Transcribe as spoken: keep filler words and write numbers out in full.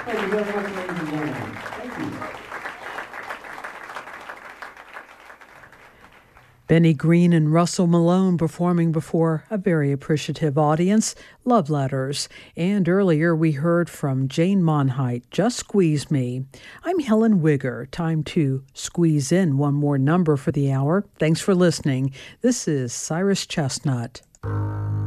Thank you very much, ladies and gentlemen. Thank you. Benny Green and Russell Malone performing before a very appreciative audience, Love Letters. And earlier we heard from Jane Monheit, Just Squeeze Me. I'm Helen Wigger. Time to squeeze in one more number for the hour. Thanks for listening. This is Cyrus Chestnut.